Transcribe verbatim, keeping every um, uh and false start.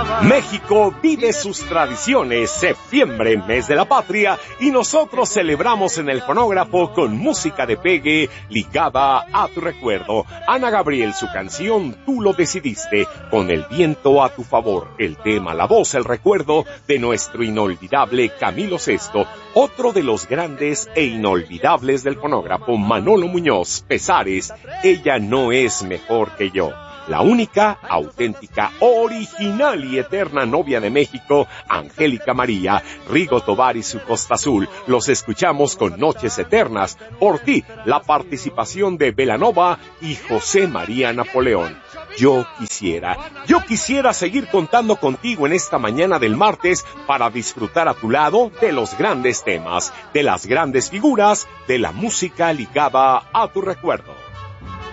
México vive sus tradiciones, septiembre, mes de la patria, y nosotros celebramos en el fonógrafo con música de pegue ligada a tu recuerdo. Ana Gabriel, su canción Tú lo decidiste, con el viento a tu favor, el tema, la voz, el recuerdo de nuestro inolvidable Camilo Sesto, otro de los grandes e inolvidables del fonógrafo, Manolo Muñoz, Pesares, ella no es mejor que yo. La única, auténtica, original y eterna novia de México, Angélica María, Rigo Tobar y su Costa Azul. Los escuchamos con Noches Eternas. Por ti, la participación de Belanova y José María Napoleón. Yo quisiera, yo quisiera seguir contando contigo en esta mañana del martes para disfrutar a tu lado de los grandes temas, de las grandes figuras, de la música ligada a tu recuerdo.